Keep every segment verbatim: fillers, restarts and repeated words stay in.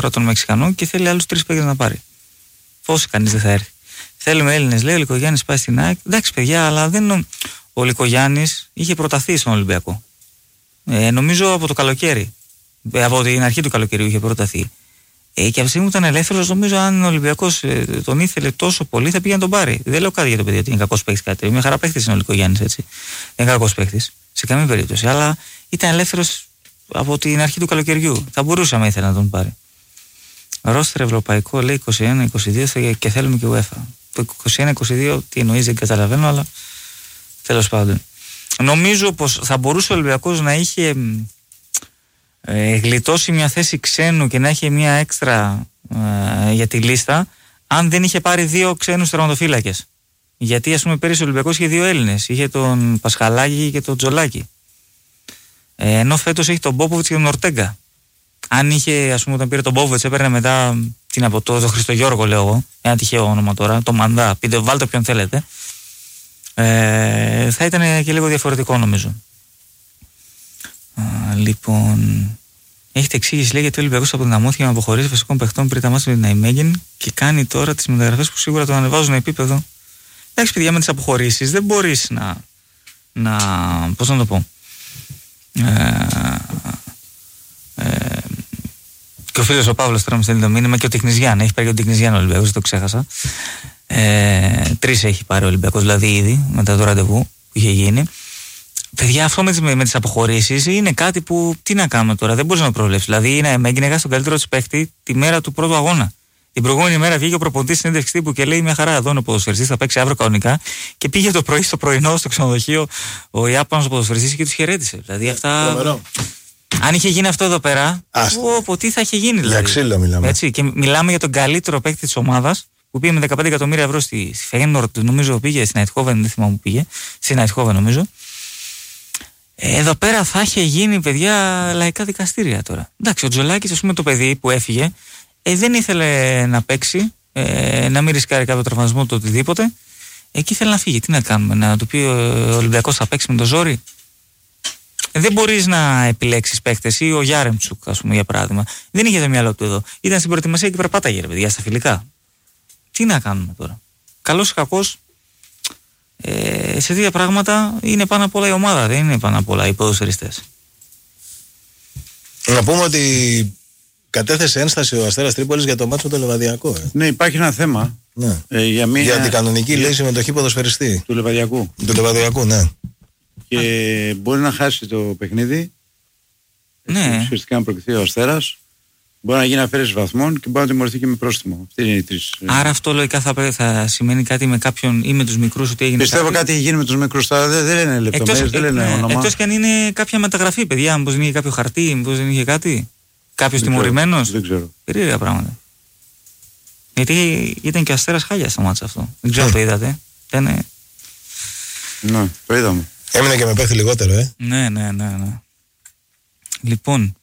τώρα τον Μεξικανό και θέλει άλλους τρεις παίκτες να πάρει. Πώς κανείς δεν θα έρθει. Θέλουμε Έλληνες, λέει ο Λυκογιάννης πάει στην ΑΕΚ. Εντάξει, παιδιά, αλλά δεν. Ο Λυκογιάννης είχε προταθεί στον Ολυμπιακό. Ε, νομίζω από το καλοκαίρι. Από την αρχή του καλοκαιριού είχε προταθεί. Ε, και από τη στιγμή που ήταν ελεύθερος, νομίζω αν ο Ολυμπιακός ε, τον ήθελε τόσο πολύ, θα πήγε να τον πάρει. Δεν λέω κάτι για το παιδί ότι είναι κακός παίκτης κάτι. Μια χαρά παίκτης είναι ο Λυκογιάννης, έτσι. Δεν είναι κακός παίκτης σε καμία περίπτωση. Αλλά ήταν ελεύθερος από την αρχή του καλοκαιριού. Θα μπορούσε άμα ήθελε να τον πάρει. Ρόστερ ευρωπαϊκό λέει είκοσι ένα είκοσι δύο και θέλουμε και UEFA. Το είκοσι ένα είκοσι δύο τι εννοείς δεν καταλαβαίνω, αλλά τέλος πάντων. Νομίζω πως θα μπορούσε ο Ολυμπιακός να είχε ε, γλιτώσει μια θέση ξένου και να είχε μια έξτρα ε, για τη λίστα αν δεν είχε πάρει δύο ξένους τερματοφύλακες. Γιατί ας πούμε πέρυσι ο Ολυμπιακός είχε δύο Έλληνες. Είχε τον Πασχαλάκη και τον Τζολάκη. Ε, ενώ φέτος έχει τον Μπόποβιτς και τον Ορτέγκα. Αν είχε, ας πούμε, όταν πήρε τον Μπόβετς, έπαιρνε μετά την από το, το Χριστογιώργο, λέω εγώ, ένα τυχαίο όνομα τώρα, το Μαντά, πείτε, βάλτε όποιον θέλετε. Ε, θα ήταν και λίγο διαφορετικό, νομίζω. Α, λοιπόν, έχετε εξήγηση, λέει, γιατί ο Ολυμπιακός αποδυναμώθηκε με αποχωρήσει βασικών παιχτών πριν τα μάτια με την Αϊμέγεν και κάνει τώρα τις μεταγραφές που σίγουρα τον ανεβάζουν επίπεδο. Εντάξει, παιδιά, με τις αποχωρήσεις δεν μπορείς να. να πώς να το πω. Ε, ε, και ο φίλος ο Παύλος τώρα μου στέλνει το μήνυμα και ο Τικνιζιάν. Έχει πάρει και ο Τικνιζιάν ο Ολυμπιακός, δεν το ξέχασα. Ε, τρεις έχει πάρει ο Ολυμπιακός, δηλαδή ήδη μετά το ραντεβού που είχε γίνει. Παιδιά, αυτό με τις, με τις αποχωρήσεις είναι κάτι που τι να κάνουμε τώρα, δεν μπορείς να το προβλέψεις. Δηλαδή, είναι, με έγινε στον καλύτερο της παίχτη τη μέρα του πρώτου αγώνα. Την προηγούμενη μέρα βγήκε ο προπονητής στην συνέντευξη τύπου και λέει: μια χαρά, εδώ είναι ο ποδοσφαιριστής, θα παίξει αύριο κανονικά. Και πήγε το πρωί στο πρωινό στο ξενοδοχείο ο Ιάπωνος ποδοσφαιριστής και τους χαιρέτησε. Δηλαδή, αυτά. Λομερό. Αν είχε γίνει αυτό εδώ πέρα, πω, τι θα είχε γίνει. Δηλαδή. Για ξύλο μιλάμε. Έτσι, και μιλάμε για τον καλύτερο παίκτη της ομάδας που πήγε με δεκαπέντε εκατομμύρια ευρώ στη, στη Φέγενορτ, νομίζω πήγε στην Αιτχόβεν, δεν θυμάμαι που πήγε. Στην Αιτχόβεν, νομίζω. Ε, εδώ πέρα θα είχε γίνει, παιδιά, λαϊκά δικαστήρια τώρα. Εντάξει, ο Τζολάκης, ας πούμε, το παιδί που έφυγε, ε, δεν ήθελε να παίξει, ε, να μην ρισκάρει κάποιο τραυματισμό το οτιδήποτε. Εκεί ήθελε να φύγει. Τι να κάνουμε, να του πει ο Ολυμπιακός θα παίξει με το ζόρι. Δεν μπορείς να επιλέξεις παίκτες ή ο Γιάρεμτσουκ, ας πούμε, για παράδειγμα. Δεν είχε το μυαλό του εδώ. Ήταν στην προετοιμασία και περπάταγε, ρε παιδιά, στα φιλικά. Τι να κάνουμε τώρα. Καλός ή κακός, ε, σε τέτοια πράγματα είναι πάνω απ' όλα η ομάδα, δεν είναι πάνω απ' όλα οι ποδοσφαιριστές. Να πούμε ότι κατέθεσε ένσταση ο Αστέρας Τρίπολης για το μάτσο το Λεβαδιακό. Ε. Ναι, υπάρχει ένα θέμα. Ναι. Ε, για, μια... για την κανονική λέει συμμετοχή ποδοσφαιριστή. Του Λεβαδιακού. Του Λεβαδιακού, ναι. Και Α. μπορεί να χάσει το παιχνίδι. Ναι. Ουσιαστικά να προκριθεί ο Αστέρας. Μπορεί να γίνει αφαίρεση βαθμών και μπορεί να τιμωρηθεί και με πρόστιμο. Αυτή είναι οι τρεις. Άρα αυτό λογικά θα, θα σημαίνει κάτι με κάποιον ή με τους μικρούς ότι έγινε. Πιστεύω κάτι, κάτι έχει γίνει με τους μικρούς. Τώρα δεν, δεν λένε λεπτομέρειες, δεν λένε ναι, όνομα. Εκτός και αν είναι κάποια μεταγραφή, παιδιά. Μήπως δεν είχε κάποιο χαρτί, μήπως δεν είχε κάτι. Κάποιος τιμωρημένος. Δεν ξέρω. Περίεργα πράγματα. Γιατί ήταν και ο Αστέρας χάλια στο μάτσα αυτό. Δεν ξέρω αν το είδατε. Ήταν... Ναι, το είδαμε. Έμεινε και με παίχτη λιγότερο, ε. Ναι, ναι, ναι, ναι. Λοιπόν.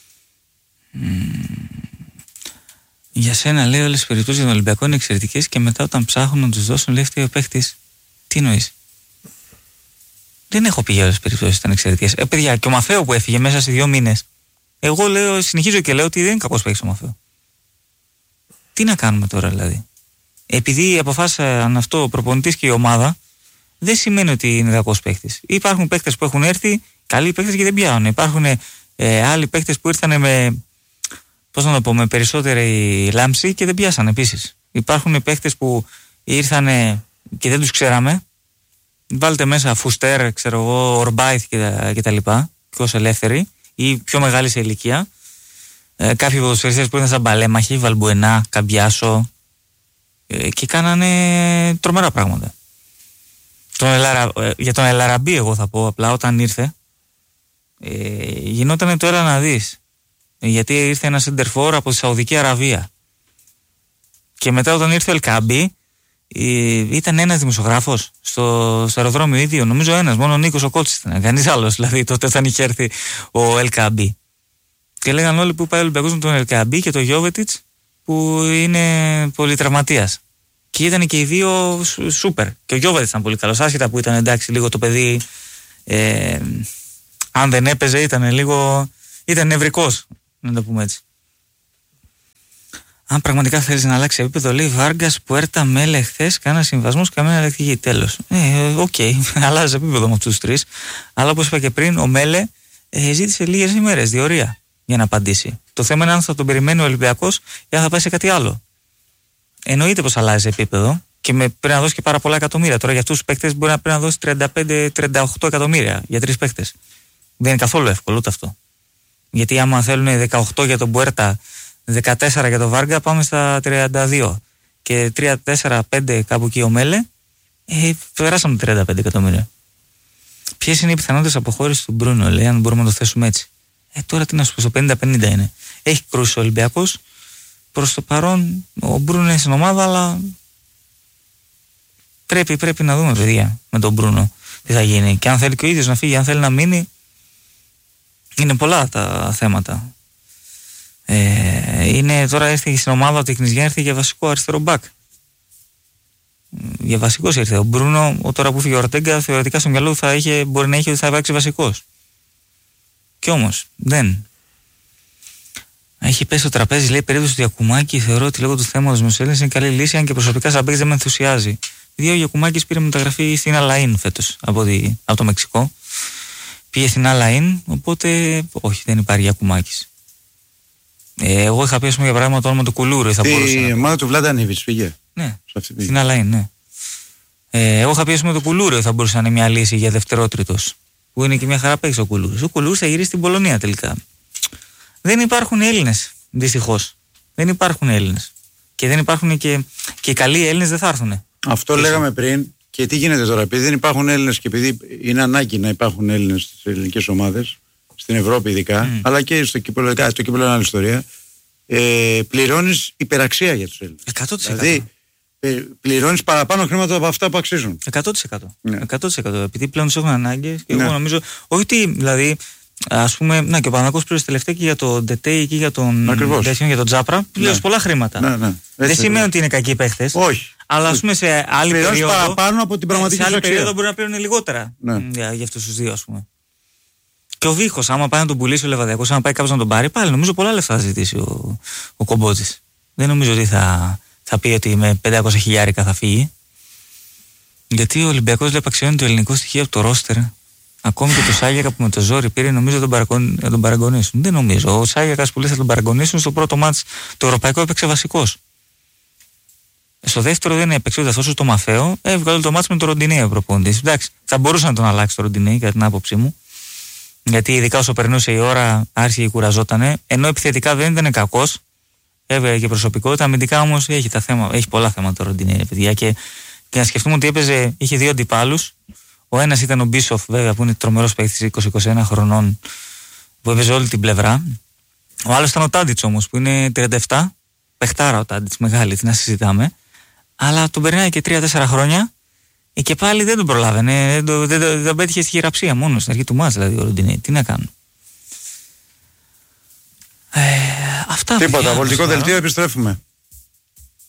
Μ, για σένα λέει όλες τις περιπτώσεις των Ολυμπιακών είναι εξαιρετικές και μετά όταν ψάχνουν να τους δώσουν λέει φταίει ο παίχτης. Τι εννοείς? Δεν έχω πει για όλες τις περιπτώσεις ήταν εξαιρετικές. Ε, παιδιά, και ο Μαφέο που έφυγε μέσα σε δύο μήνες. Εγώ λέω, συνεχίζω και λέω ότι δεν είναι κακός παίχτης ο Μαφέο. Τι να κάνουμε τώρα δηλαδή? Επειδή αποφάσισαν αυτό ο προπονητής και η ομάδα, δεν σημαίνει ότι είναι κακός παίχτης. Υπάρχουν παίχτες που έχουν έρθει, καλοί παίχτες και δεν πιάνουν. Υπάρχουν ε, άλλοι παίχτες που ήρθαν με, πώς να το πω, με περισσότερη λάμψη και δεν πιάσαν επίσης. Υπάρχουν παίχτες που ήρθαν και δεν τους ξέραμε. Βάλτε μέσα Φουστέρ, ξέρω εγώ, Ορμπάιθ και τα, και τα λοιπά, και ως ελεύθεροι ή πιο μεγάλη σε ηλικία. Ε, κάποιοι ποδοσφαιριστές που ήταν σαν Μπαλέμαχοι, Βαλμπουενά, Καμπιάσο ε, και κάνανε τρομερά πράγματα. Τον Ελαρα, ε, για τον Ελαραμπή εγώ θα πω απλά όταν ήρθε ε, γινόταν το έλα να δεις ε, γιατί ήρθε ένα σεντερφόρ από τη Σαουδική Αραβία και μετά όταν ήρθε ο Ελκαμπή ε, ήταν ένας δημοσιογράφος στο, στο αεροδρόμιο ίδιο, νομίζω ένας, μόνο ο Νίκος ο Κότσης ήταν, κανείς άλλος δηλαδή τότε όταν είχε έρθει ο Ελκαμπή και λέγαν όλοι που πάει ο Ολυμπιακός με τον Ελκαμπή και τον Γιόβετιτς που είναι πολυτραυματίας. Και ήταν και οι δύο σούπερ. Και ο Γιώβετιτς ήταν πολύ καλός. Άσχετα που ήταν εντάξει λίγο το παιδί. Ε, αν δεν έπαιζε ήταν λίγο. Ήταν νευρικός, να το πούμε έτσι. Αν πραγματικά θέλεις να αλλάξει επίπεδο, λέει Βάργκας, Πουέρτα, Μέλε, χθες, κάνα συμβασμός, καμία αλλακτική. Τέλος. Ε, οκ, okay. αλλάζει επίπεδο με αυτούς τους τρεις. Αλλά όπως είπα και πριν, ο Μέλε ε, ζήτησε λίγες ημέρες, διορία, για να απαντήσει. Το θέμα είναι αν θα τον περιμένει ο Ολυμπιακός ή αν θα πάει σε κάτι άλλο. Εννοείται πως αλλάζει επίπεδο και με, πρέπει να δώσει και πάρα πολλά εκατομμύρια. Τώρα για αυτούς τους παίκτες μπορεί να πρέπει να δώσει τριάντα πέντε τριάντα οκτώ εκατομμύρια για τρεις παίκτες. Δεν είναι καθόλου εύκολο ούτε αυτό. Γιατί άμα θέλουν δεκαοκτώ για τον Πουέρτα, δεκατέσσερα για τον Βάργκα, πάμε στα τριάντα δύο. Και τρία, τέσσερα, πέντε κάπου εκεί ο Μέλε, ε, περάσαμε τριάντα πέντε εκατομμύρια. Ποιες είναι οι πιθανότητες αποχώρησης του Μπρούνο, λέει, αν μπορούμε να το θέσουμε έτσι. Ε, τώρα τι να σου πω, στο πενήντα πενήντα είναι. Έχει κρούσει ο Ολυμπιακός. Προς το παρόν ο Μπρούνο είναι στην ομάδα, αλλά πρέπει, πρέπει να δούμε, παιδιά, με τον Μπρούνο τι θα γίνει. Και αν θέλει και ο ίδιος να φύγει, αν θέλει να μείνει, είναι πολλά τα θέματα. Ε, είναι, τώρα ήρθε στην ομάδα του Κνιζιά, ήρθε για βασικό αριστερό μπακ. Για βασικός ήρθε. Ο Μπρούνο, ο, τώρα που φύγε ο Ορτέγκα, θεωρητικά στο μυαλό θα είχε, μπορεί να είχε ότι θα υπάρξει βασικός. Κι όμως δεν. Έχει πέσει το τραπέζι, λέει, περίπτωση του Γιακουμάκη. Θεωρώ ότι λόγω του θέματος με τους Έλληνες είναι καλή λύση, αν και προσωπικά σαν παίκτης δεν με ενθουσιάζει. Δύο, ο Γιακουμάκης πήρε μεταγραφή στην Αλαΐν φέτος από, τη, από το Μεξικό. Πήγε στην Αλαΐν, οπότε όχι, δεν υπάρχει Γιακουμάκης. Ε, εγώ είχα πει, ας πούμε, για παράδειγμα το όνομα του Κουλούρου. Η ομάδα του Βλαντανίβιτς πήγε. Ναι, στην Αλαΐν, ναι. Ε, εγώ είχα πει, ας πούμε, το Κουλούρου θα μπορούσε να είναι μια λύση για δευτερότριτος. Που είναι και μια χαρά παίξει ο Κουλούρου. Ο Κουλούρου θα γυρίσει στην Πολωνία τελικά. Δεν υπάρχουν Έλληνες, δυστυχώς. Δεν υπάρχουν Έλληνες. Και δεν υπάρχουν και, και οι καλοί Έλληνες δεν θα έρθουν. Αυτό Ίσως. λέγαμε πριν. Και τι γίνεται τώρα, επειδή δεν υπάρχουν Έλληνες και επειδή είναι ανάγκη να υπάρχουν Έλληνες στις ελληνικές ομάδες, στην Ευρώπη ειδικά, mm. αλλά και στο κύπελλο, στο κύπελλο είναι άλλη ιστορία, ε, πληρώνεις υπεραξία για τους Έλληνες. εκατό τοις εκατό. Δηλαδή, ε, πληρώνεις παραπάνω χρήματα από αυτά που αξίζουν. εκατό τοις εκατό. Ναι. εκατό τοις εκατό. Επειδή πλέον τους έχουν ανάγκες και ναι. εγώ νομίζω, όχι ότι δηλαδή, ας πούμε, να και ο Παναθηναϊκός πλήρωσε τελευταία και για τον Ντετέι και για τον Ντέσιον, για τον Τζάπρα, πλήρωσε ναι. πολλά χρήματα. Ναι, ναι. Δεν σημαίνει ότι είναι κακοί παίχτες. Όχι. Αλλά ας πούμε σε άλλη περίοδο, παραπάνω από την πραγματική σε άλλη αξία. περίοδο μπορεί να παίρνουν λιγότερα ναι. για, για αυτούς τους δύο, ας πούμε. Και ο Βίχος, άμα πάει να τον πουλήσει ο Λεβαδιακός, άμα πάει κάποιος να τον πάρει, πάλι νομίζω πολλά λεφτά θα ζητήσει ο, ο Κομπότης. Δεν νομίζω ότι θα, θα πει ότι με πεντακόσια χιλιάρικα θα φύγει. Γιατί ο Ολυμπιακός λέει απαξιώνει το ελληνικό στοιχείο από το ρόστερ. Ακόμη και το Σάγιακα που με το ζόρι πήρε, νομίζω να τον, τον παραγωνίσουν. Δεν νομίζω. Ο Σάγιακας που λέει θα τον παραγωνίσουν, στο πρώτο μάτς το ευρωπαϊκό έπαιξε βασικός. Στο δεύτερο δεν έπαιξε ούτε αυτό, το Μαφαίο. Έβγαλε το μάτς με τον Ροντινέι ο προπονητής. Εντάξει, θα μπορούσε να τον αλλάξει το Ροντινέι, κατά την άποψή μου. Γιατί ειδικά όσο περνούσε η ώρα, άρχισε και κουραζότανε. Ενώ επιθετικά δεν ήταν κακός. Έβγαλε και προσωπικότητα. Αμυντικά όμως έχει, τα θέμα, έχει πολλά θέματα το Ροντινέι, παιδιά. Και, και να σκεφτούμε ότι έπαιζε, είχε δύο αντιπάλους. Ο ένας ήταν ο Μπίσοφ, βέβαια, που είναι τρομερός παίκτης είκοσι είκοσι ένα χρονών, που έπαιζε όλη την πλευρά. Ο άλλος ήταν ο Τάντιτς όμως, που είναι τριάντα επτά. Πεχτάρα ο Τάντιτς, μεγάλη, τι να συζητάμε. Αλλά τον περνάει και τρία τέσσερα χρόνια και πάλι δεν τον προλάβαινε. Δεν τον δεν, δεν, δεν πέτυχε στη χειραψία μόνο στην αρχή του μάτς, δηλαδή ο Ροντινέι. Τι να κάνουν. Ε, αυτά. Τίποτα, πολιτικό δελτίο, επιστρέφουμε.